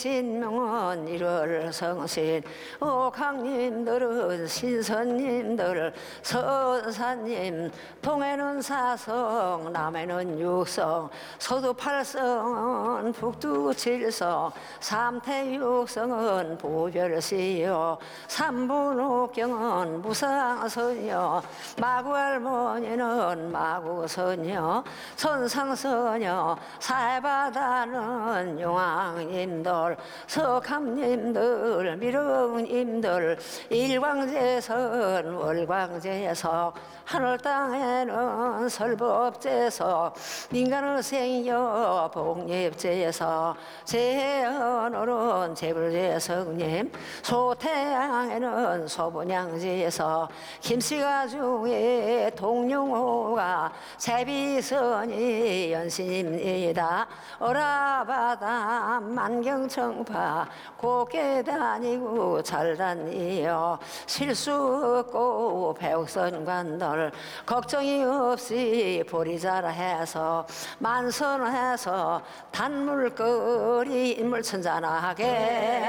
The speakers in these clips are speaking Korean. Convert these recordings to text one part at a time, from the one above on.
신명은 일월 성신 강님들은 신선님들 선사님 동해는 사성 남해는 육성 서도 팔성은 북두 칠성 삼태육성은 보별시요 삼분옥경은 무상선여 마구할머니는 마구선여 선상선여 사해바다는 용왕님들 석함님들 미릉님들 일광제선 월광제석 하늘 땅에는 설법제석 민간은 생여 복립제석 제헌어른 제불제석님 소태양에는 소분양제석 김씨가 중에 동룡호가 제비선이 연신입니다. 어라바다 만경청파 곱게 다니고 잘 다니요 실수 없고 배옥선관들 걱정이 없이 보리자라 해서 만선해서 단물거리 인물천잔하게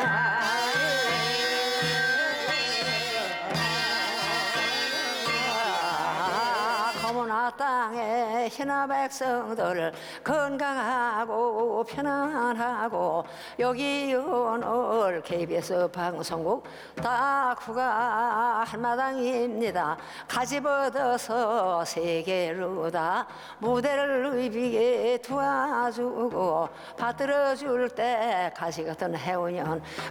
거무나 땅에 희나 백성들 건강하고 편안하고 여기 오늘 KBS 방송국 다쿠가 한마당입니다. 가지 얻어서 세계로다 무대를 의비게 도와주고 받들어줄 때 가시 같은 해운년